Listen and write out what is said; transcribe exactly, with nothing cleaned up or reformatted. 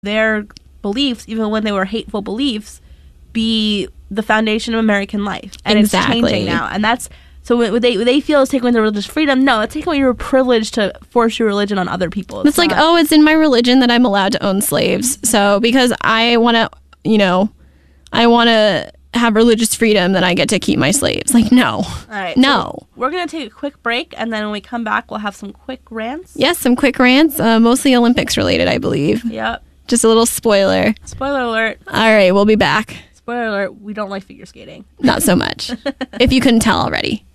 their beliefs, even when they were hateful beliefs, be the foundation of American life. And exactly. It's changing now. And that's, so what they, what they feel is taking away their religious freedom. No, it's taking away your privilege to force your religion on other people. It's, it's like, oh, it's in my religion that I'm allowed to own slaves. So because I want to, you know, I want to have religious freedom, then I get to keep my slaves. Like, no. All right. No. So we're going to take a quick break, and then when we come back, we'll have some quick rants. Yes, some quick rants, uh, mostly Olympics related, I believe. Yep. Just a little spoiler. Spoiler alert. All right, we'll be back. Spoiler alert, we don't like figure skating. Not so much. If you couldn't tell already.